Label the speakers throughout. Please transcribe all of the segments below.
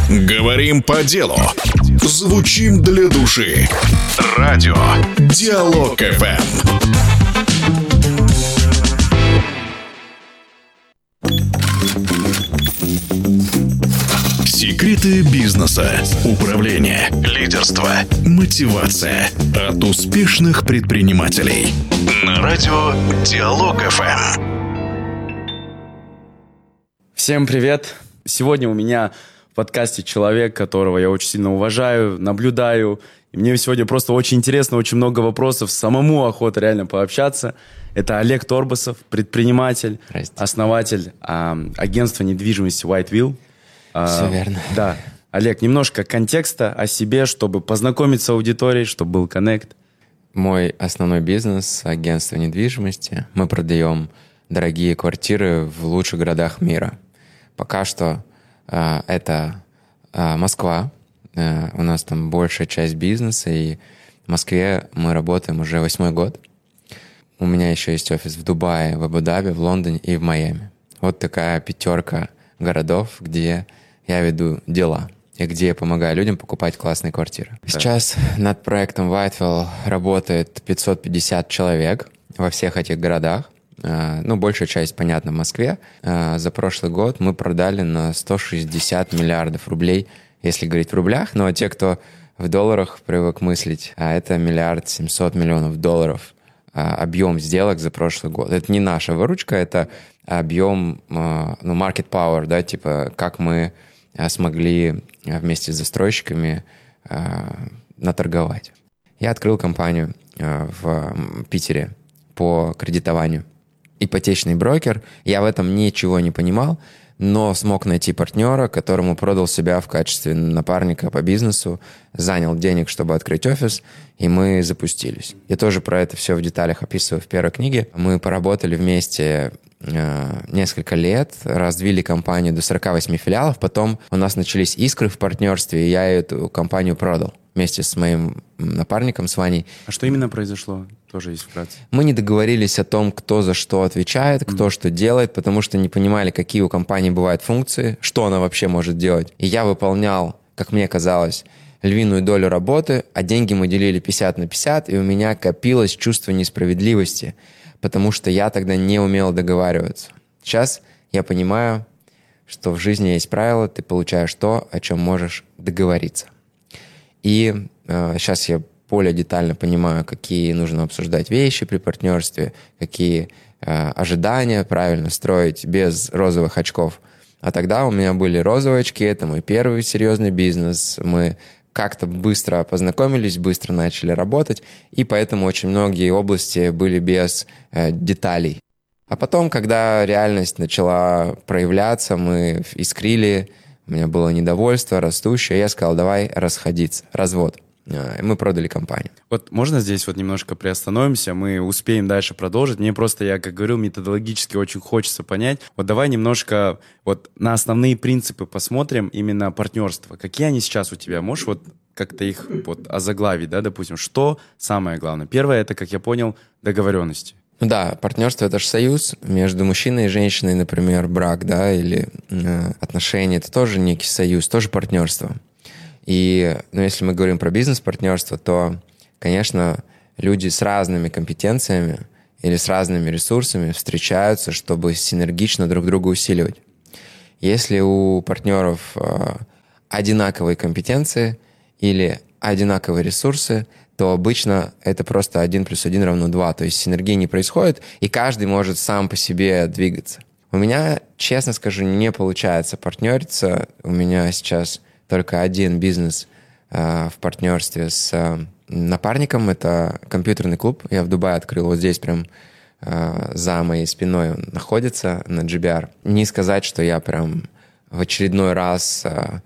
Speaker 1: Говорим по делу. Звучим для души. Радио Диалог ФМ. Секреты бизнеса, управления, лидерства, мотивация от успешных предпринимателей. На радио Диалог ФМ.
Speaker 2: Всем привет! Сегодня у меня в подкасте человек, которого я очень сильно уважаю, наблюдаю. И мне сегодня просто очень интересно, очень много вопросов. Самому охота реально пообщаться. Это Олег Торбасов, предприниматель, основатель агентства недвижимости White Wheel.
Speaker 3: Все верно.
Speaker 2: Да. Олег, немножко контекста о себе, чтобы познакомиться с аудиторией, чтобы был коннект.
Speaker 3: Мой основной бизнес – агентство недвижимости. Мы продаем дорогие квартиры в лучших городах мира. Пока что это Москва. У нас там большая часть бизнеса, и в Москве мы работаем уже 8-й год. У меня еще есть офис в Дубае, в Абу-Даби, в Лондоне и в Майами. Вот такая 5 городов, где я веду дела и где я помогаю людям покупать классные квартиры. Сейчас над проектом White Wheel работает 550 человек во всех этих городах. Большая часть, понятно, в Москве. За прошлый год мы продали на 160 миллиардов рублей, если говорить в рублях. Но те, кто в долларах привык мыслить, это 1 700 000 000 долларов объем сделок за прошлый год. Это не наша выручка, это объем, market power, да, типа как мы смогли вместе с застройщиками наторговать. Я открыл компанию в Питере по кредитованию. Ипотечный брокер. Я в этом ничего не понимал, но смог найти партнера, которому продал себя в качестве напарника по бизнесу, занял денег, чтобы открыть офис, и мы запустились. Я тоже про это все в деталях описываю в первой книге. Мы поработали вместе несколько лет, развили компанию до 48 филиалов, потом у нас начались искры в партнерстве, и я эту компанию продал вместе с моим напарником, с Ваней.
Speaker 2: А что именно произошло? Тоже есть вкратце.
Speaker 3: Мы не договорились о том, кто за что отвечает, кто что делает, потому что не понимали, какие у компании бывают функции, что она вообще может делать. И я выполнял, как мне казалось, львиную долю работы, а деньги мы делили 50/50, и у меня копилось чувство несправедливости, потому что я тогда не умел договариваться. Сейчас я понимаю, что в жизни есть правила, ты получаешь то, о чем можешь договориться. И сейчас я более детально понимаю, какие нужно обсуждать вещи при партнерстве, какие ожидания правильно строить без розовых очков. А тогда у меня были розовые очки, это мой первый серьезный бизнес. Мы как-то быстро познакомились, быстро начали работать, и поэтому очень многие области были без деталей. А потом, когда реальность начала проявляться, мы искрили, у меня было недовольство растущее, я сказал, давай расходиться, развод. И мы продали компанию.
Speaker 2: Вот можно здесь вот немножко приостановимся, мы успеем дальше продолжить. Мне просто, я как говорил, методологически очень хочется понять. Вот давай немножко вот на основные принципы посмотрим именно партнерства. Какие они сейчас у тебя? Можешь вот как-то их вот озаглавить, да, допустим, что самое главное? Первое, это, как я понял, договоренности.
Speaker 3: Да, партнерство — это же союз между мужчиной и женщиной, например, брак, да, или отношения. Это тоже некий союз, тоже партнерство. И если мы говорим про бизнес-партнерство, то, конечно, люди с разными компетенциями или с разными ресурсами встречаются, чтобы синергично друг друга усиливать. Если у партнеров одинаковые компетенции или одинаковые ресурсы, то обычно это просто 1 + 1 = 2. То есть синергии не происходит, и каждый может сам по себе двигаться. У меня, честно скажу, не получается партнериться. У меня сейчас только один бизнес в партнерстве с напарником. Это компьютерный клуб. Я в Дубае открыл. Вот здесь прям за моей спиной он находится на GBR. Не сказать, что я прям в очередной раз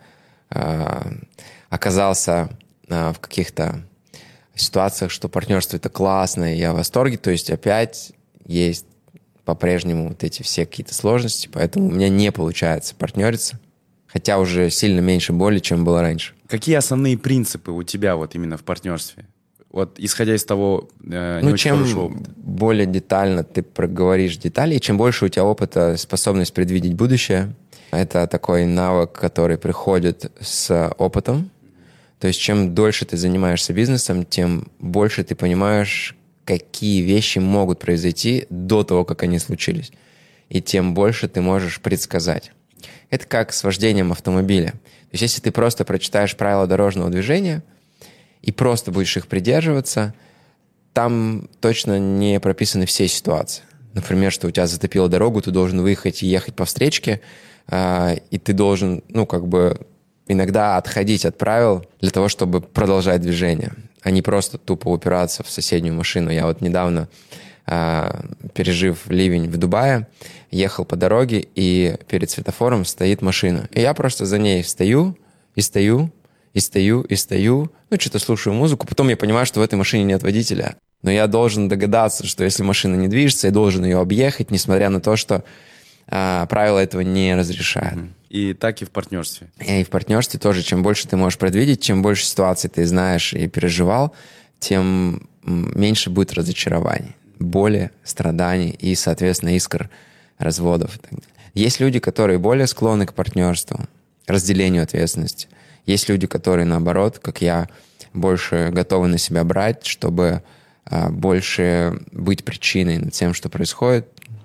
Speaker 3: оказался в каких-то ситуациях, что партнерство — это классно, и я в восторге. То есть опять есть по-прежнему вот эти все какие-то сложности, поэтому у меня не получается партнериться. Хотя уже сильно меньше боли, чем было раньше.
Speaker 2: Какие основные принципы у тебя вот именно в партнерстве? Вот исходя из того,
Speaker 3: чем более детально ты проговоришь детали, и чем больше у тебя опыта, способность предвидеть будущее, Это такой навык, который приходит с опытом. То есть чем дольше ты занимаешься бизнесом, тем больше ты понимаешь, какие вещи могут произойти до того, как они случились. И тем больше ты можешь предсказать. Это как с вождением автомобиля. То есть если ты просто прочитаешь правила дорожного движения и просто будешь их придерживаться, там точно не прописаны все ситуации. Например, что у тебя затопило дорогу, ты должен выехать и ехать по встречке, и ты должен, иногда отходить от правил для того, чтобы продолжать движение, а не просто тупо упираться в соседнюю машину. Я вот недавно, пережив ливень в Дубае, ехал по дороге, и перед светофором стоит машина. И я просто за ней стою, что-то слушаю музыку, потом я понимаю, что в этой машине нет водителя. Но я должен догадаться, что если машина не движется, я должен ее объехать, несмотря на то, что правила этого не разрешают.
Speaker 2: И так и в партнерстве.
Speaker 3: И в партнерстве тоже. Чем больше ты можешь предвидеть, чем больше ситуаций ты знаешь и переживал, тем меньше будет разочарований, боли, страданий и, соответственно, искр, разводов. Есть люди, которые более склонны к партнерству, разделению ответственности. Есть люди, которые, наоборот, как я, больше готовы на себя брать, чтобы больше быть причиной над тем, что происходит.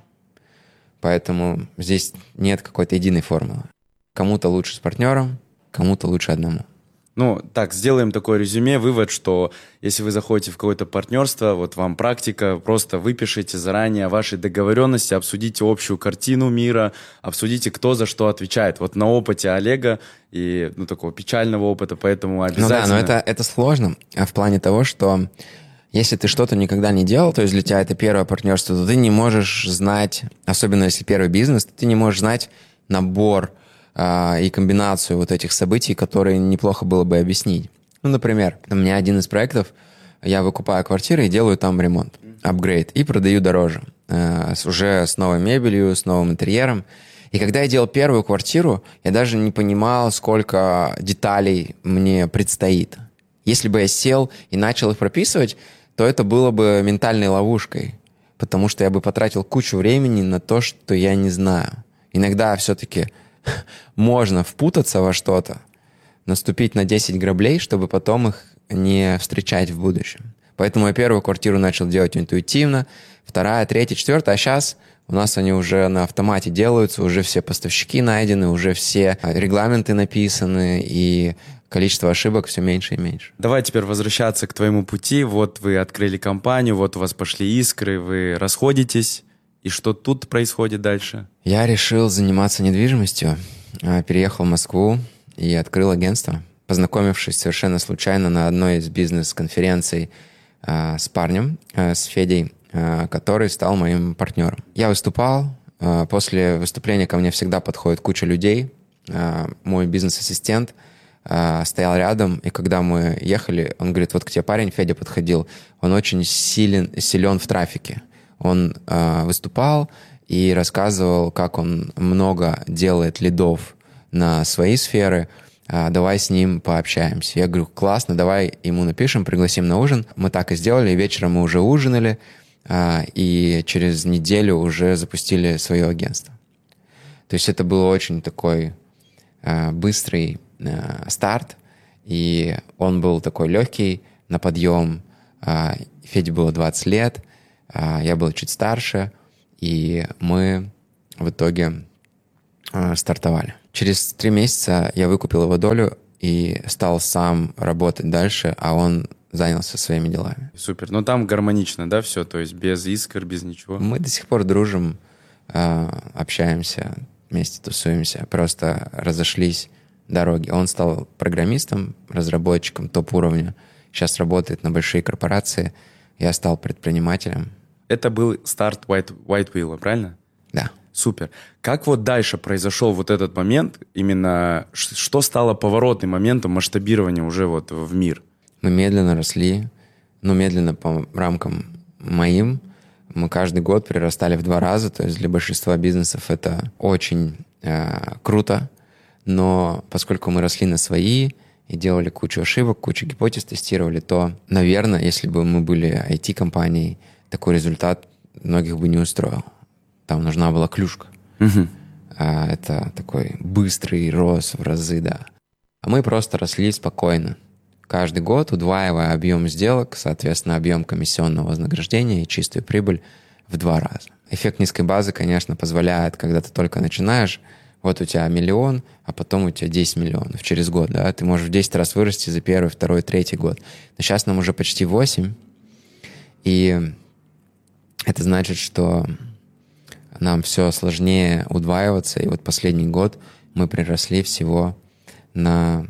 Speaker 3: Поэтому здесь нет какой-то единой формулы. Кому-то лучше с партнером, кому-то лучше одному.
Speaker 2: Так, сделаем такое резюме, вывод, что если вы заходите в какое-то партнерство, вот вам практика, просто выпишите заранее ваши договоренности, обсудите общую картину мира, обсудите, кто за что отвечает. Вот на опыте Олега и такого печального опыта, поэтому обязательно...
Speaker 3: но это сложно в плане того, что если ты что-то никогда не делал, то есть для тебя это первое партнерство, то ты не можешь знать, особенно если первый бизнес, ты не можешь знать набор и комбинацию вот этих событий, которые неплохо было бы объяснить. Например, у меня один из проектов, я выкупаю квартиры и делаю там ремонт, апгрейд, и продаю дороже, уже с новой мебелью, с новым интерьером. И когда я делал первую квартиру, я даже не понимал, сколько деталей мне предстоит. Если бы я сел и начал их прописывать, то это было бы ментальной ловушкой, потому что я бы потратил кучу времени на то, что я не знаю. Иногда все-таки можно впутаться во что-то, наступить на 10 граблей, чтобы потом их не встречать в будущем. Поэтому я первую квартиру начал делать интуитивно, вторая, третья, четвертая, а сейчас у нас они уже на автомате делаются, уже все поставщики найдены, уже все регламенты написаны, и количество ошибок все меньше и меньше.
Speaker 2: Давай теперь возвращаться к твоему пути. Вот вы открыли компанию, вот у вас пошли искры, вы расходитесь. И что тут происходит дальше? Я
Speaker 3: решил заниматься недвижимостью, переехал в Москву и открыл агентство, познакомившись совершенно случайно на одной из бизнес-конференций с парнем, с Федей, который стал моим партнером. Я выступал, после выступления ко мне всегда подходит куча людей, мой бизнес-ассистент стоял рядом, и когда мы ехали, он говорит, вот к тебе парень, Федя, подходил, он очень силен в трафике. Он выступал и рассказывал, как он много делает лидов на свои сферы. Давай с ним пообщаемся. Я говорю, классно, давай ему напишем, пригласим на ужин. Мы так и сделали, вечером мы уже ужинали, и через неделю уже запустили свое агентство. То есть это был очень такой быстрый старт, и он был такой легкий на подъем. Феде было 20 лет, я был чуть старше, и мы в итоге стартовали. Через 3 месяца я выкупил его долю и стал сам работать дальше, а он занялся своими делами.
Speaker 2: Супер. Но там гармонично, да, все? То есть без искр, без ничего?
Speaker 3: Мы до сих пор дружим, общаемся, вместе тусуемся. Просто разошлись дороги. Он стал программистом, разработчиком топ-уровня. Сейчас работает на большие корпорации. Я стал предпринимателем.
Speaker 2: Это был старт White Wheel, правильно?
Speaker 3: Да.
Speaker 2: Супер. Как вот дальше произошел вот этот момент? Именно что стало поворотным моментом масштабирования уже вот в мир?
Speaker 3: Мы медленно росли, медленно по рамкам моим. Мы каждый год прирастали в 2 раза, то есть для большинства бизнесов это очень круто. Но поскольку мы росли на свои и делали кучу ошибок, кучу гипотез тестировали, то, наверное, если бы мы были IT-компанией, такой результат многих бы не устроил. Там нужна была клюшка. Это такой быстрый рост в разы, да. А мы просто росли спокойно. Каждый год удваивая объем сделок, соответственно, объем комиссионного вознаграждения и чистую прибыль в 2 раза. Эффект низкой базы, конечно, позволяет, когда ты только начинаешь, вот у тебя 1 миллион, а потом у тебя 10 миллионов через год, да, ты можешь в 10 раз вырасти за 1, 2, 3 год. Но сейчас нам уже почти 8, и это значит, что нам все сложнее удваиваться, и вот последний год мы приросли всего на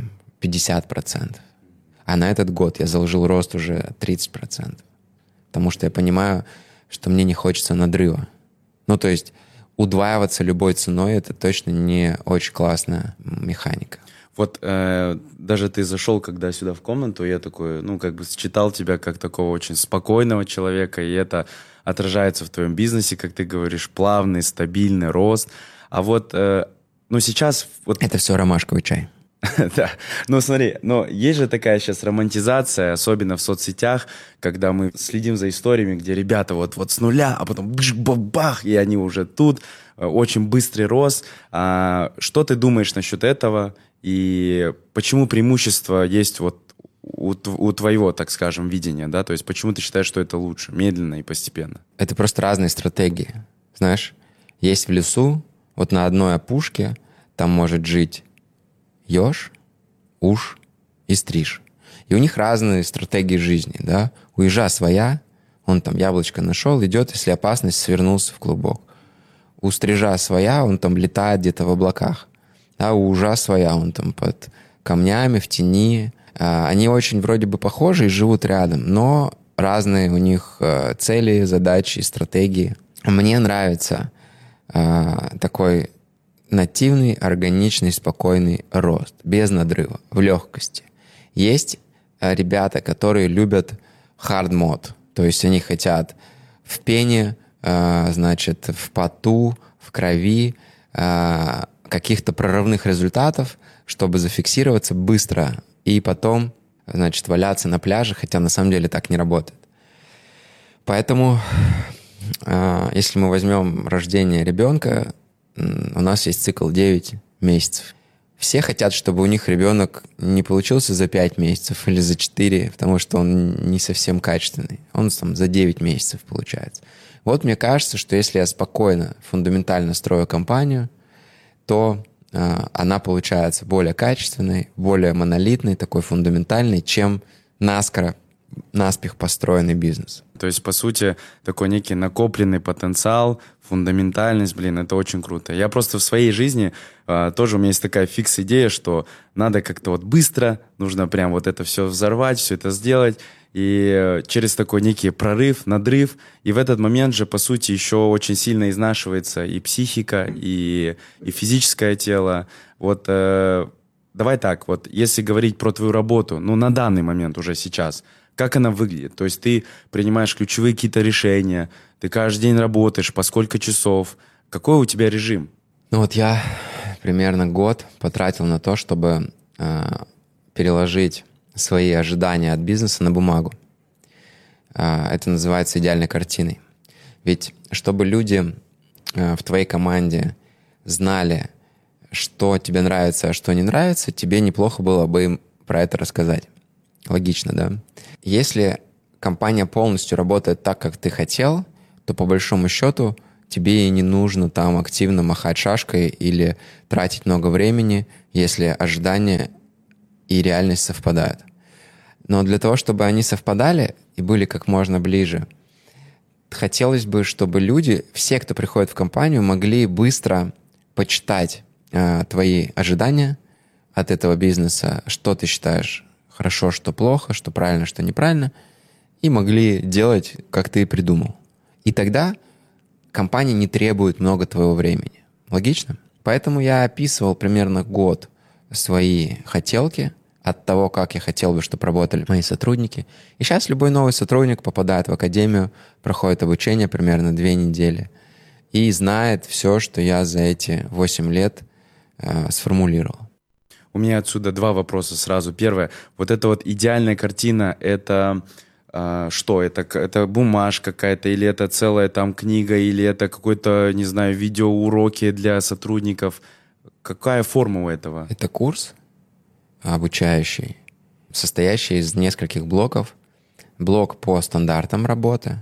Speaker 3: 50%. А на этот год я заложил рост уже 30%. Потому что я понимаю, что мне не хочется надрыва. Ну, то есть удваиваться любой ценой — это точно не очень классная механика.
Speaker 2: Вот даже ты зашел, когда сюда в комнату, я такой, считал тебя как такого очень спокойного человека, и это отражается в твоем бизнесе, как ты говоришь, плавный, стабильный рост. А вот, сейчас...
Speaker 3: Это все ромашковый чай.
Speaker 2: Да, смотри, есть же такая сейчас романтизация, особенно в соцсетях, когда мы следим за историями, где ребята вот с нуля, а потом бах, и они уже тут, очень быстрый рост. Что ты думаешь насчет этого, и почему преимущество есть вот у твоего, так скажем, видения, да? То есть почему ты считаешь, что это лучше, медленно и постепенно?
Speaker 3: Это просто разные стратегии, знаешь. Есть в лесу, вот на одной опушке, там может жить еж, уж и стриж. И у них разные стратегии жизни, да. У ежа своя, он там яблочко нашел, идет, если опасность, свернулся в клубок. У стрижа своя, он там летает где-то в облаках. Да, у ужа своя, он там под камнями, в тени. Они очень вроде бы похожи и живут рядом, но разные у них цели, задачи, стратегии. Мне нравится такой нативный, органичный, спокойный рост, без надрыва, в легкости. Есть ребята, которые любят hard mode, то есть они хотят в пене, в поту, в крови, каких-то прорывных результатов, чтобы зафиксироваться быстро и потом, валяться на пляже, хотя на самом деле так не работает. Поэтому, если мы возьмем рождение ребенка, у нас есть цикл 9 месяцев. Все хотят, чтобы у них ребенок не получился за 5 месяцев или за 4, потому что он не совсем качественный. Он там за 9 месяцев получается. Вот мне кажется, что если я спокойно, фундаментально строю компанию, то она получается более качественной, более монолитной, такой фундаментальной, чем наспех построенный бизнес.
Speaker 2: То есть, по сути, такой некий накопленный потенциал, фундаментальность, это очень круто. Я просто в своей жизни тоже у меня есть такая фикс-идея, что надо как-то быстро, нужно прям это все взорвать, все это сделать, и через такой некий прорыв, надрыв, и в этот момент же, по сути, еще очень сильно изнашивается и психика, и физическое тело. Давай так, если говорить про твою работу, на данный момент уже сейчас, как она выглядит? То есть ты принимаешь ключевые какие-то решения, ты каждый день работаешь, по сколько часов? Какой у тебя режим?
Speaker 3: Я примерно год потратил на то, чтобы переложить свои ожидания от бизнеса на бумагу. Это называется идеальной картиной. Ведь чтобы люди в твоей команде знали, что тебе нравится, а что не нравится, тебе неплохо было бы им про это рассказать. Логично, да? Если компания полностью работает так, как ты хотел, то по большому счету тебе и не нужно там активно махать шашкой или тратить много времени, если ожидания и реальность совпадают. Но для того, чтобы они совпадали и были как можно ближе, хотелось бы, чтобы люди, все, кто приходит в компанию, могли быстро почитать твои ожидания от этого бизнеса, что ты считаешь хорошо, что плохо, что правильно, что неправильно, и могли делать, как ты придумал. И тогда компания не требует много твоего времени. Логично? Поэтому я описывал примерно год свои хотелки от того, как я хотел бы, чтобы работали мои сотрудники. И сейчас любой новый сотрудник попадает в академию, проходит обучение примерно 2 недели и знает все, что я за эти 8 лет сформулировал.
Speaker 2: У меня отсюда 2 вопроса сразу. Первое. Эта идеальная картина, это Что это? Это бумажка какая-то, или это целая там книга, или это какой-то, не знаю, видеоуроки для сотрудников? Какая форма у этого?
Speaker 3: Это курс обучающий, состоящий из нескольких блоков. Блок по стандартам работы,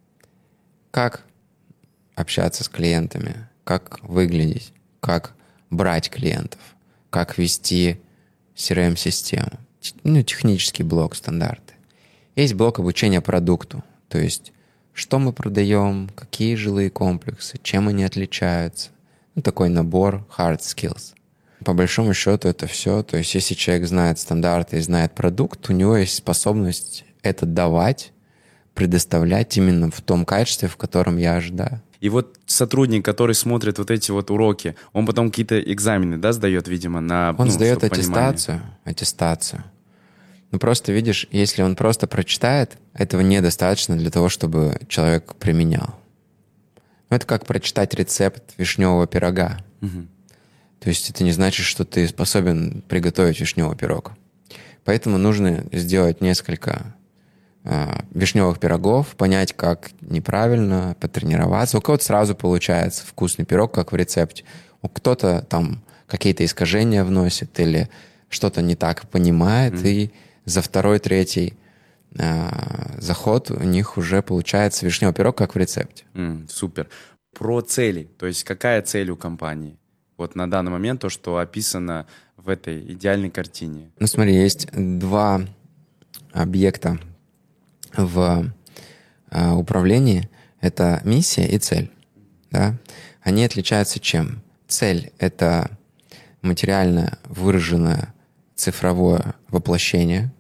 Speaker 3: как общаться с клиентами, как выглядеть, как брать клиентов, как вести CRM-систему. Технический блок, стандарты. Есть блок обучения продукту, то есть что мы продаем, какие жилые комплексы, чем они отличаются. Такой набор hard skills. По большому счету это все. То есть если человек знает стандарты и знает продукт, у него есть способность это давать, предоставлять именно в том качестве, в котором я ожидаю.
Speaker 2: И вот сотрудник, который смотрит вот эти вот уроки, он потом какие-то экзамены, да, сдает, видимо, на...
Speaker 3: Он сдает аттестацию. Ну, просто, видишь, если он просто прочитает, этого недостаточно для того, чтобы человек применял. Это как прочитать рецепт вишневого пирога.
Speaker 2: Угу.
Speaker 3: То есть это не значит, что ты способен приготовить вишневый пирог. Поэтому нужно сделать несколько вишневых пирогов, понять, как неправильно, потренироваться. У кого-то сразу получается вкусный пирог, как в рецепте. У кто-то там какие-то искажения вносит или что-то не так понимает, и за второй, третий заход у них уже получается вишневый пирог, как в рецепте.
Speaker 2: Супер. Про цели. То есть какая цель у компании? Вот на данный момент то, что описано в этой идеальной картине.
Speaker 3: Ну смотри, есть два объекта в управлении. Это миссия и цель. Да? Они отличаются чем? Цель — это материально выраженное цифровое воплощение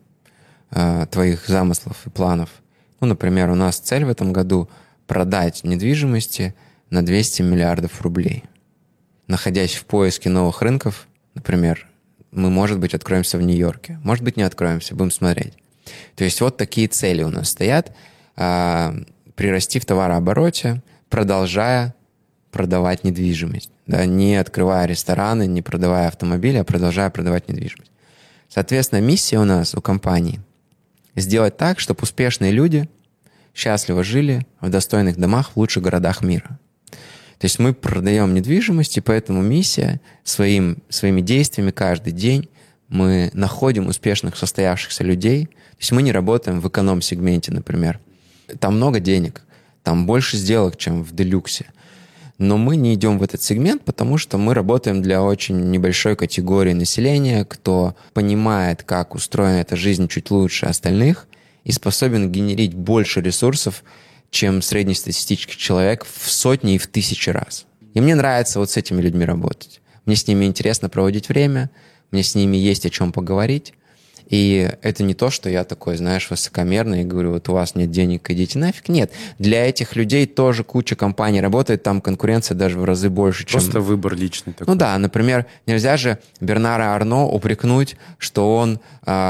Speaker 3: твоих замыслов и планов. Ну, например, у нас цель в этом году — продать недвижимости на 200 миллиардов рублей. Находясь в поиске новых рынков, например, мы, может быть, откроемся в Нью-Йорке, может быть, не откроемся, будем смотреть. То есть вот такие цели у нас стоят. Прирасти в товарообороте, продолжая продавать недвижимость. Да, не открывая рестораны, не продавая автомобили, а продолжая продавать недвижимость. Соответственно, миссия у нас, у компании, сделать так, чтобы успешные люди счастливо жили в достойных домах в лучших городах мира. То есть мы продаем недвижимость, и поэтому миссия своими действиями каждый день мы находим успешных состоявшихся людей. То есть мы не работаем в эконом-сегменте, например. Там много денег, там больше сделок, чем в делюксе. Но мы не идем в этот сегмент, потому что мы работаем для очень небольшой категории населения, кто понимает, как устроена эта жизнь чуть лучше остальных и способен генерить больше ресурсов, чем среднестатистический человек в сотни и в тысячи раз. И мне нравится вот с этими людьми работать. Мне с ними интересно проводить время, мне с ними есть о чем поговорить. И это не то, что я такой, знаешь, высокомерный и говорю, вот у вас нет денег, идите нафиг. Нет, для этих людей тоже куча компаний работает, там конкуренция даже в разы больше, чем...
Speaker 2: Просто выбор личный такой.
Speaker 3: Ну да, например, нельзя же Бернара Арно упрекнуть, что он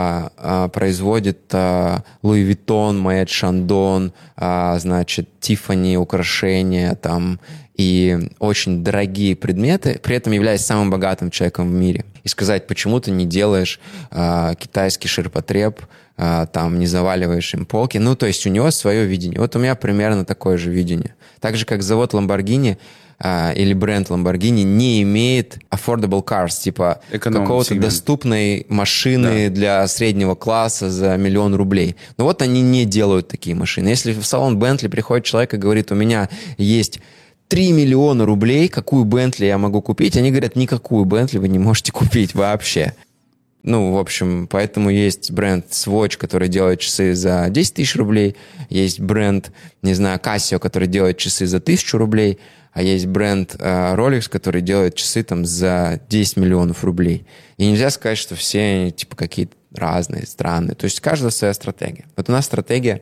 Speaker 3: производит Луи Виттон, Моët Шандон, значит, Тиффани украшения там и очень дорогие предметы, при этом являясь самым богатым человеком в мире. И сказать, почему ты не делаешь китайский ширпотреб, там не заваливаешь им полки. Ну, то есть у него свое видение. Вот у меня примерно такое же видение. Так же, как завод Lamborghini или бренд Lamborghini не имеет affordable cars, типа какого-то доступной машины для среднего класса за 1 000 000 рублей. Но вот они не делают такие машины. Если в салон Bentley приходит человек и говорит, у меня есть 3 миллиона рублей, какую Бентли я могу купить? Они говорят, никакую Бентли вы не можете купить вообще. Ну, в общем, поэтому есть бренд Swatch, который делает часы за 10 тысяч рублей, есть бренд, не знаю, Casio, который делает часы за 1000 рублей, а есть бренд Rolex, который делает часы там за 10 миллионов рублей. И нельзя сказать, что все они типа какие-то разные, странные. То есть у каждого своя стратегия. Вот у нас стратегия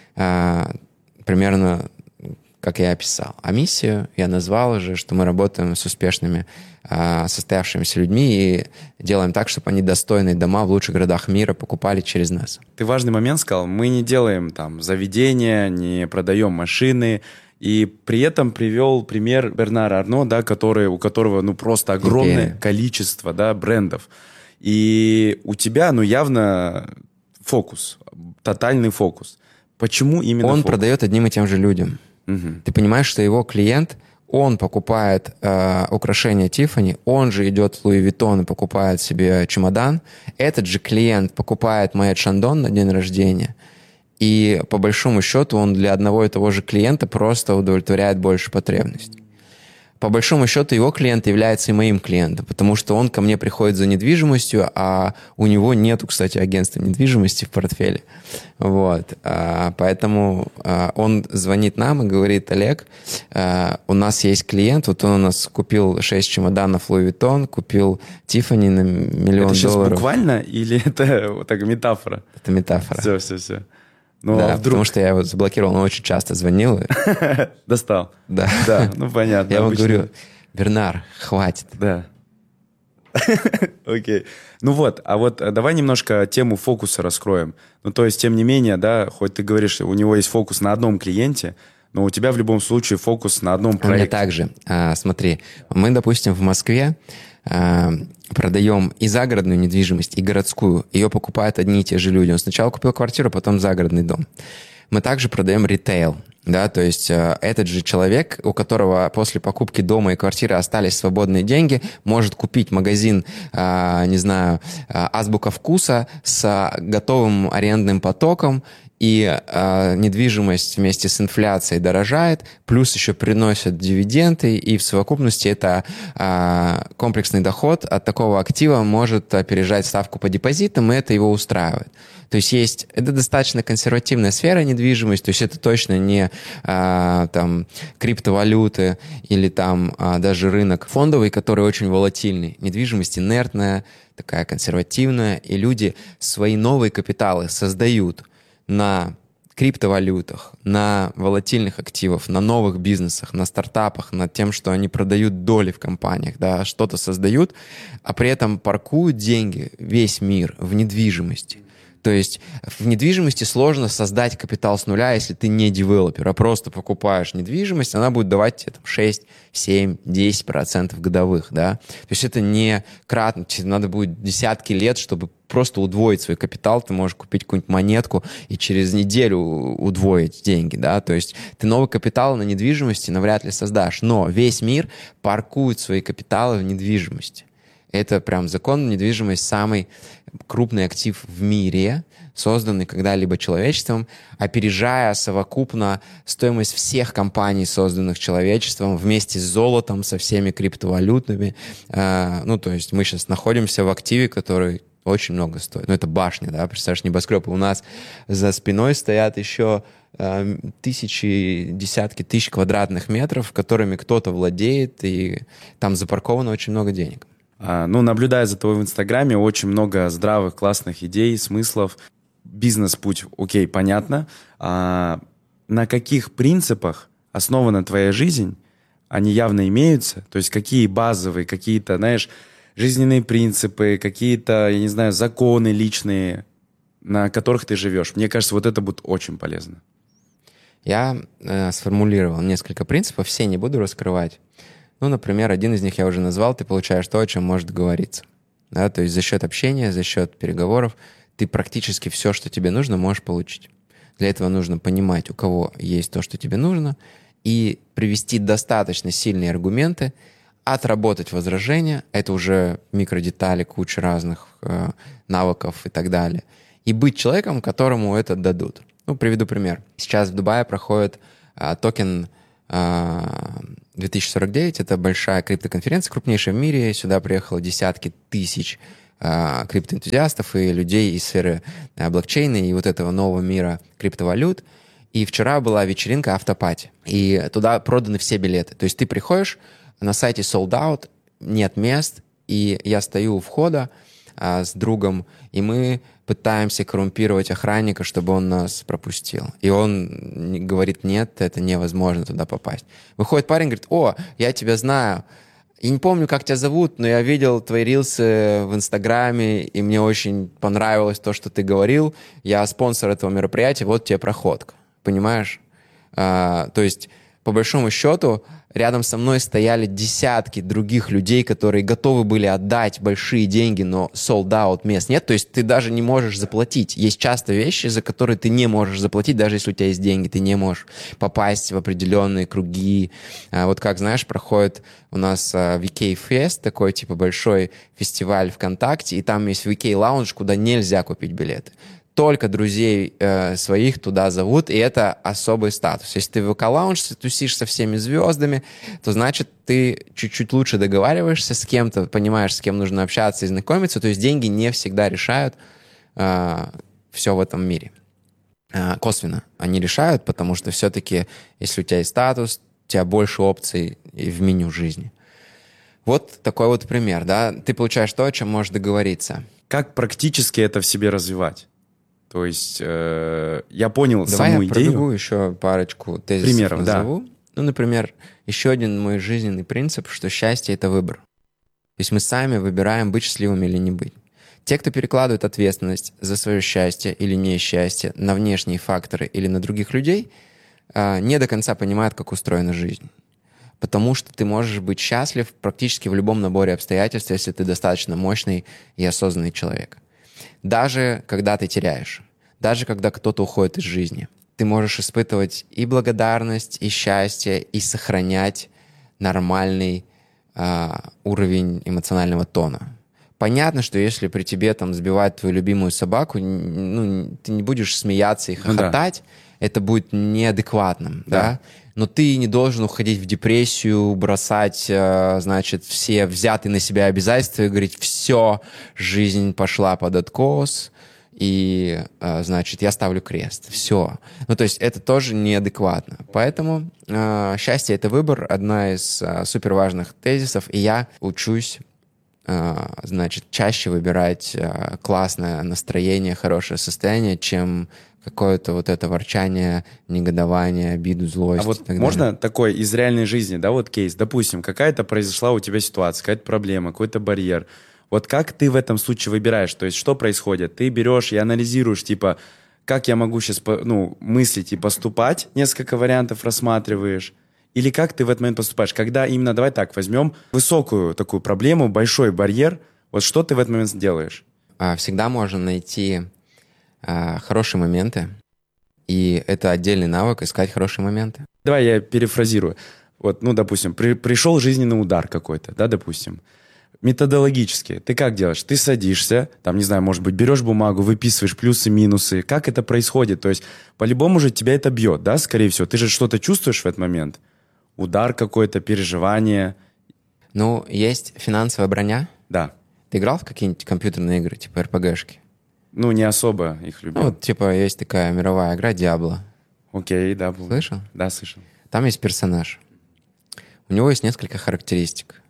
Speaker 3: примерно... как я описал. А миссию я назвал уже, что мы работаем с успешными, состоявшимися людьми и делаем так, чтобы они достойные дома в лучших городах мира покупали через нас.
Speaker 2: Ты важный момент сказал. Мы не делаем там заведения, не продаем машины. И при этом привел пример Бернара Арно, да, у которого ну, просто огромное количество да, брендов. И у тебя ну, явно фокус, тотальный фокус. Почему именно
Speaker 3: Он
Speaker 2: фокус?
Speaker 3: продает одним и тем же людям. Ты понимаешь, что его клиент, он покупает украшения Тиффани, он же идет в Луи Виттон и покупает себе чемодан. Этот же клиент покупает Моët Шандон на день рождения. И по большому счету он для одного и того же клиента просто удовлетворяет больше потребностей. По большому счету его клиент является и моим клиентом, потому что он ко мне приходит за недвижимостью, а у него нету, кстати, агентства недвижимости в портфеле. Вот. Поэтому он звонит нам и говорит: Олег, у нас есть клиент, вот он у нас купил 6 чемоданов Луи Виттон, купил Тиффани на $1 миллион.
Speaker 2: Это сейчас буквально или это вот так метафора?
Speaker 3: Это метафора.
Speaker 2: Все. Ну,
Speaker 3: да,
Speaker 2: а вдруг...
Speaker 3: потому что я его заблокировал, он очень часто звонил.
Speaker 2: Достал.
Speaker 3: Да.
Speaker 2: Да, ну понятно.
Speaker 3: Я ему говорю: Бернар, хватит.
Speaker 2: Да. Окей. Ну вот, а вот давай немножко тему фокуса раскроем. Ну то есть, тем не менее, да, хоть ты говоришь, у него есть фокус на одном клиенте, но у тебя в любом случае фокус на одном проекте.
Speaker 3: У меня также. Смотри, мы, допустим, в Москве продаем и загородную недвижимость, и городскую. Ее покупают одни и те же люди. Он сначала купил квартиру, потом загородный дом. Мы также продаем ритейл. Да, то есть этот же человек, у которого после покупки дома и квартиры остались свободные деньги, может купить магазин, не знаю, «Азбука вкуса» с готовым арендным потоком, и недвижимость вместе с инфляцией дорожает, плюс еще приносят дивиденды, и в совокупности это комплексный доход от такого актива может опережать ставку по депозитам, и это его устраивает. То есть это достаточно консервативная сфера недвижимости, то есть это точно не там криптовалюты или там даже рынок фондовый, который очень волатильный. Недвижимость инертная, такая консервативная, и люди свои новые капиталы создают на криптовалютах, на волатильных активах, на новых бизнесах, на стартапах, над тем, что они продают доли в компаниях, да, что-то создают, а при этом паркуют деньги, весь мир, в недвижимости. То есть в недвижимости сложно создать капитал с нуля, если ты не девелопер, а просто покупаешь недвижимость, она будет давать тебе там 6, 7, 10% годовых, да. То есть это не кратно, надо будет десятки лет, чтобы просто удвоить свой капитал. Ты можешь купить какую-нибудь монетку и через неделю удвоить деньги, да. То есть ты новый капитал на недвижимости навряд ли создашь, но весь мир паркует свои капиталы в недвижимости. Это прям закон. Недвижимость — самый крупный актив в мире, созданный когда-либо человечеством, опережая совокупно стоимость всех компаний, созданных человечеством, вместе с золотом, со всеми криптовалютами. Ну, то есть мы сейчас находимся в активе, который очень много стоит. Ну, это башня, да, представляешь, небоскреб. У нас за спиной стоят еще тысячи, десятки тысяч квадратных метров, которыми кто-то владеет, и там запарковано очень много денег.
Speaker 2: Ну, наблюдая за тобой в Инстаграме, очень много здравых, классных идей, смыслов. Бизнес-путь, окей, понятно. На каких принципах основана твоя жизнь? Они явно имеются. То есть какие базовые, какие-то, знаешь, жизненные принципы, какие-то, я не знаю, законы личные, на которых ты живешь. Мне кажется, вот это будет очень полезно.
Speaker 3: Я сформулировал несколько принципов, все не буду раскрывать. Ну, например, один из них я уже назвал: ты получаешь то, о чем можешь договориться. Да, то есть за счет общения, за счет переговоров ты практически все, что тебе нужно, можешь получить. Для этого нужно понимать, у кого есть то, что тебе нужно, и привести достаточно сильные аргументы, отработать возражения, это уже микродетали, куча разных навыков и так далее, и быть человеком, которому это дадут. Ну, приведу пример. Сейчас в Дубае проходит токен 2049, это большая криптоконференция, крупнейшая в мире. Сюда приехало десятки тысяч криптоэнтузиастов и людей из сферы блокчейна и вот этого нового мира криптовалют. И вчера была вечеринка автопати, и туда проданы все билеты. То есть ты приходишь, на сайте sold out, нет мест, и я стою у входа с другом, и мы пытаемся коррумпировать охранника, чтобы он нас пропустил. И он говорит: нет, это невозможно туда попасть. Выходит парень, говорит: о, я тебя знаю. Я не помню, как тебя зовут, но я видел твои рилсы в Инстаграме, и мне очень понравилось то, что ты говорил. Я спонсор этого мероприятия, вот тебе проходка. Понимаешь? То есть по большому счету, рядом со мной стояли десятки других людей, которые готовы были отдать большие деньги, но sold out мест нет. То есть ты даже не можешь заплатить. Есть часто вещи, за которые ты не можешь заплатить, даже если у тебя есть деньги. Ты не можешь попасть в определенные круги. Вот как, знаешь, проходит у нас VK Fest, такой типа большой фестиваль ВКонтакте, и там есть VK Lounge, куда нельзя купить билеты. Только друзей своих туда зовут, и это особый статус. Если ты в ВК-лаунж тусишь со всеми звездами, то значит ты чуть-чуть лучше договариваешься с кем-то, понимаешь, с кем нужно общаться и знакомиться, то есть деньги не всегда решают все в этом мире. Косвенно они решают, потому что все-таки, если у тебя есть статус, у тебя больше опций в меню жизни. Вот такой вот пример, да? Ты получаешь то, о чем можешь договориться.
Speaker 2: Как практически это в себе развивать? То есть я понял
Speaker 3: Давай
Speaker 2: саму
Speaker 3: я
Speaker 2: идею.
Speaker 3: пробегу еще парочку тезисов
Speaker 2: Примеров,
Speaker 3: назову.
Speaker 2: да.
Speaker 3: Ну, например, еще один мой жизненный принцип, что счастье — это выбор. То есть мы сами выбираем, быть счастливыми или не быть. Те, кто перекладывает ответственность за свое счастье или несчастье на внешние факторы или на других людей, не до конца понимают, как устроена жизнь. Потому что ты можешь быть счастлив практически в любом наборе обстоятельств, если ты достаточно мощный и осознанный человек. Даже когда ты теряешь, даже когда кто-то уходит из жизни, ты можешь испытывать и благодарность, и счастье, и сохранять нормальный уровень эмоционального тона. Понятно, что если при тебе там сбивают твою любимую собаку, ну, ты не будешь смеяться и хохотать, это будет неадекватным, да? Но ты не должен уходить в депрессию, бросать, значит, все взятые на себя обязательства и говорить: все, жизнь пошла под откос, и, значит, я ставлю крест. Все. Ну, то есть это тоже неадекватно. Поэтому счастье — это выбор, одна из суперважных тезисов, и я учусь, значит, чаще выбирать классное настроение, хорошее состояние, чем какое-то вот это ворчание, негодование, обиду, злость.
Speaker 2: А вот можно такой из реальной жизни, да, вот кейс, допустим, какая-то произошла у тебя ситуация, какая-то проблема, какой-то барьер. Вот как ты в этом случае выбираешь? То есть что происходит? Ты берешь и анализируешь, типа, как я могу сейчас, мыслить и поступать, несколько вариантов рассматриваешь, или как ты в этот момент поступаешь? Когда именно, давай так, возьмем высокую такую проблему, большой барьер, вот что ты в этот момент делаешь?
Speaker 3: Всегда можно найти хорошие моменты, и это отдельный навык — искать хорошие моменты.
Speaker 2: Давай я перефразирую. Вот, ну, допустим, пришел жизненный удар какой-то, да, допустим. Методологически ты как делаешь? Ты садишься, там, не знаю, может быть, берешь бумагу, выписываешь плюсы, минусы. Как это происходит? То есть, по-любому же тебя это бьет, да, скорее всего? Ты же что-то чувствуешь в этот момент? Удар какой-то, переживание?
Speaker 3: Ну, есть финансовая броня.
Speaker 2: Да.
Speaker 3: Ты играл в какие-нибудь компьютерные игры, типа РПГшки?
Speaker 2: Ну, не особо их любил.
Speaker 3: Ну, вот, типа, есть такая мировая игра Diablo.
Speaker 2: Окей, да.
Speaker 3: Слышал?
Speaker 2: Да, слышал.
Speaker 3: Там есть персонаж. У него есть несколько характеристик.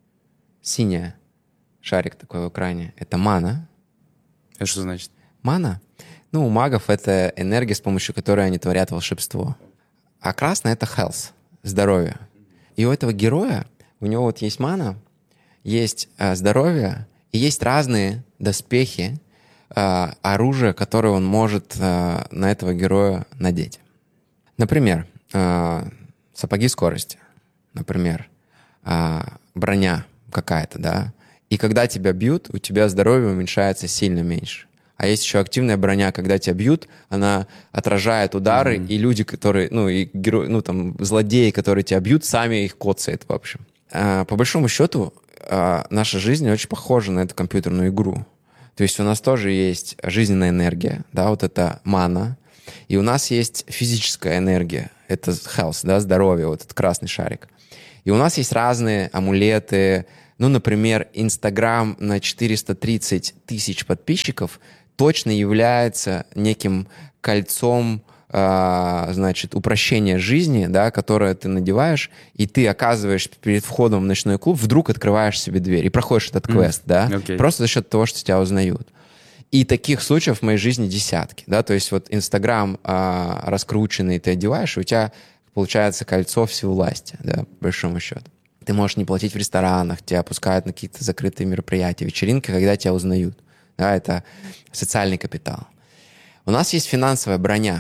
Speaker 3: Синяя, шарик такой в экране, это мана.
Speaker 2: Это что значит?
Speaker 3: Мана? Ну, у магов это энергия, с помощью которой они творят волшебство. А красная — это health, здоровье. И у этого героя, у него вот есть мана, есть здоровье, и есть разные доспехи, оружие, которое он может на этого героя надеть. Например, сапоги скорости. Например, броня какая-то, да. И когда тебя бьют, у тебя здоровье уменьшается сильно меньше. А есть еще активная броня, когда тебя бьют, она отражает удары, и люди, которые, ну, и герои, ну, там, злодеи, которые тебя бьют, сами их коцают, в общем. По большому счету, наша жизнь очень похожа на эту компьютерную игру. То есть у нас тоже есть жизненная энергия, да, вот это мана, и у нас есть физическая энергия, это health, да, здоровье, вот этот красный шарик. И у нас есть разные амулеты, ну, например, Инстаграм на 430 тысяч подписчиков точно является неким кольцом, значит, упрощения жизни, да, которое ты надеваешь, и ты оказываешь перед входом в ночной клуб, вдруг открываешь себе дверь и проходишь этот квест, да, просто за счет того, что тебя узнают. И таких случаев в моей жизни десятки, да, то есть вот Инстаграм раскрученный ты одеваешь, и у тебя получается кольцо всевластия, да, по большому счету. Ты можешь не платить в ресторанах, тебя пускают на какие-то закрытые мероприятия, вечеринки, когда тебя узнают. Да, это социальный капитал. У нас есть финансовая броня.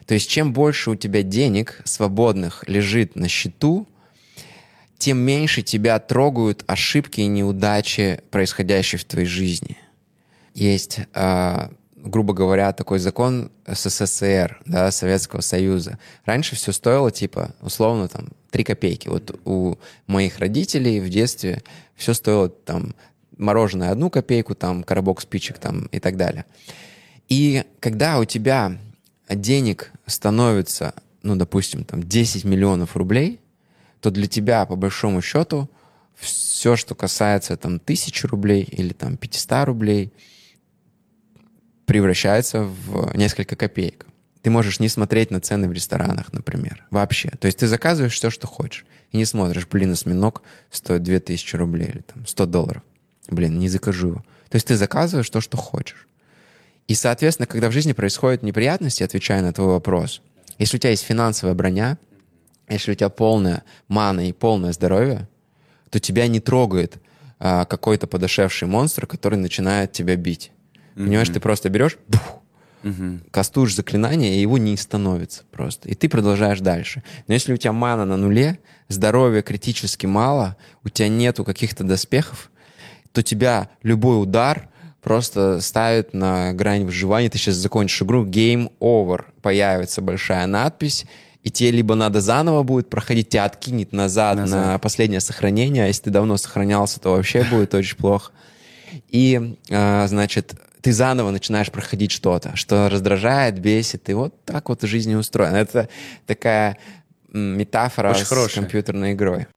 Speaker 3: То есть чем больше у тебя денег свободных лежит на счету, тем меньше тебя трогают ошибки и неудачи, происходящие в твоей жизни. Есть, грубо говоря, такой закон СССР, да, Советского Союза. Раньше все стоило, типа, условно, там, 3 копейки. Вот у моих родителей в детстве все стоило, там, мороженое 1 копейку, там, коробок спичек, там, и так далее. И когда у тебя денег становится, ну, допустим, там, 10 миллионов рублей, то для тебя, по большому счету, все, что касается, там, 1000 рублей или, там, 500 рублей, превращается в несколько копеек. Ты можешь не смотреть на цены в ресторанах, например, вообще. То есть ты заказываешь все, что хочешь, и не смотришь, блин, осьминог стоит 2000 рублей или, там, $100. Блин, не закажу его. То есть ты заказываешь то, что хочешь. И, соответственно, когда в жизни происходят неприятности, отвечая на твой вопрос, если у тебя есть финансовая броня, если у тебя полная мана и полное здоровье, то тебя не трогает какой-то подошедший монстр, который начинает тебя бить. Понимаешь, ты просто берешь, кастуешь заклинание, и его не становится просто. И ты продолжаешь дальше. Но если у тебя мана на нуле, здоровья критически мало, у тебя нету каких-то доспехов, то тебя любой удар просто ставит на грань выживания. Ты сейчас закончишь игру, game over, появится большая надпись, и тебе либо надо заново будет проходить, тебя откинет назад на последнее сохранение, а если ты давно сохранялся, то вообще будет очень плохо. И, значит, ты заново начинаешь проходить что-то, что раздражает, бесит, и вот так вот жизнь и устроена. Это такая метафора с компьютерной игрой.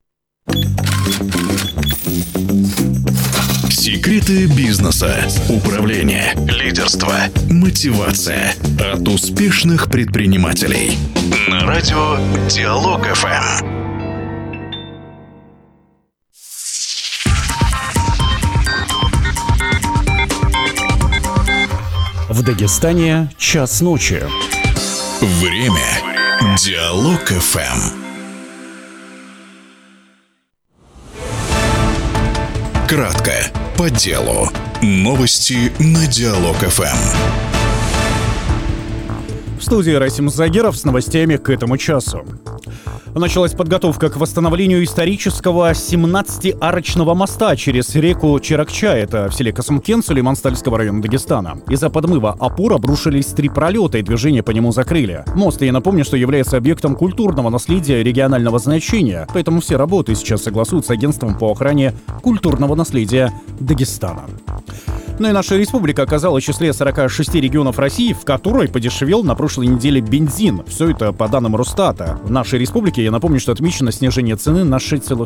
Speaker 1: Секреты бизнеса, управление, лидерство, мотивация от успешных предпринимателей. На радио Диалог ФМ.
Speaker 4: В Дагестане 1:00 ночи.
Speaker 1: Время. Диалог ФМ. Кратко, по делу. Новости на Диалог ФМ.
Speaker 4: В студии Расим Загеров с новостями к этому часу. Началась подготовка к восстановлению исторического 17-арочного моста через реку Черакча, это в селе Касымкен, Сулейман-Стальского района Дагестана. Из-за подмыва опор обрушились 3 пролета, и движение по нему закрыли. Мост, я напомню, что является объектом культурного наследия регионального значения, поэтому все работы сейчас согласуют с агентством по охране культурного наследия Дагестана. Ну и наша республика оказалась в числе 46 регионов России, в которой подешевел на прошлой неделе бензин. Все это по данным Росстата. В нашей республике, я напомню, что отмечено снижение цены на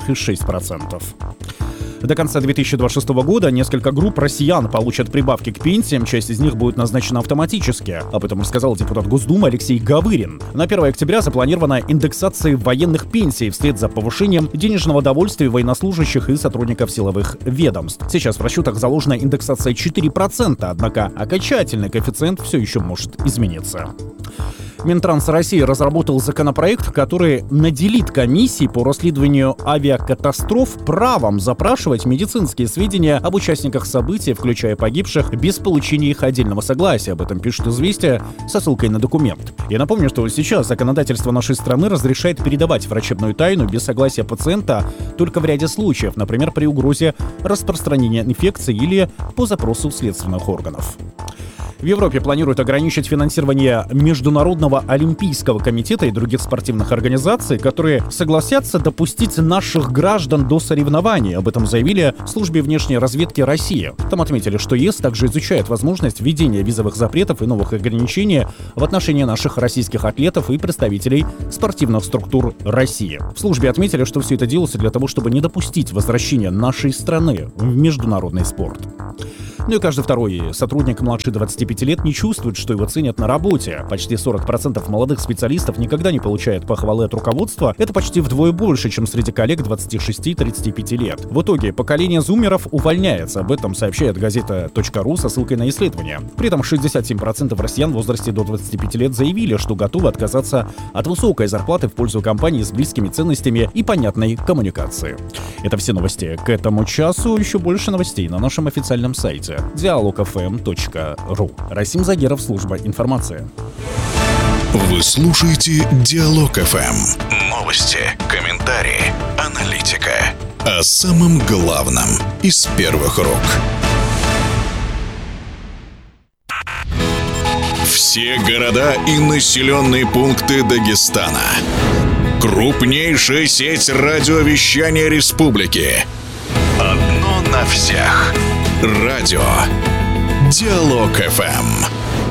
Speaker 4: 6,6%. До конца 2026 года несколько групп россиян получат прибавки к пенсиям, часть из них будет назначена автоматически. Об этом рассказал депутат Госдумы Алексей Гавырин. На 1 октября запланирована индексация военных пенсий вслед за повышением денежного довольствия военнослужащих и сотрудников силовых ведомств. Сейчас в расчетах заложена индексация 4%, однако окончательный коэффициент все еще может измениться. Минтранс России разработал законопроект, который наделит комиссии по расследованию авиакатастроф правом запрашивать медицинские сведения об участниках событий, включая погибших, без получения их отдельного согласия. Об этом пишет «Известия» со ссылкой на документ. Я напомню, что сейчас законодательство нашей страны разрешает передавать врачебную тайну без согласия пациента только в ряде случаев, например, при угрозе распространения инфекции или по запросу следственных органов. В Европе планируют ограничить финансирование Международного олимпийского комитета и других спортивных организаций, которые согласятся допустить наших граждан до соревнований. Об этом заявили в службе внешней разведки России. Там отметили, что ЕС также изучает возможность введения визовых запретов и новых ограничений в отношении наших российских атлетов и представителей спортивных структур России. В службе отметили, что все это делается для того, чтобы не допустить возвращения нашей страны в международный спорт. Ну и каждый второй сотрудник младше 25 лет не чувствует, что его ценят на работе. Почти 40% молодых специалистов никогда не получают похвалы от руководства. Это почти вдвое больше, чем среди коллег 26-35 лет. В итоге поколение зумеров увольняется. Об этом сообщает газета .ру со ссылкой на исследование. При этом 67% россиян в возрасте до 25 лет заявили, что готовы отказаться от высокой зарплаты в пользу компании с близкими ценностями и понятной коммуникацией. Это все новости к этому часу. Еще больше новостей на нашем официальном сайте dialogfm.ru. Расим Загеров, служба информации.
Speaker 1: Вы слушаете Диалог ФМ. Новости, комментарии, аналитика. О самом главном из первых рук. Все города и населенные пункты Дагестана. Крупнейшая сеть радиовещания республики. Одно на всех. Радио Диалог ФМ.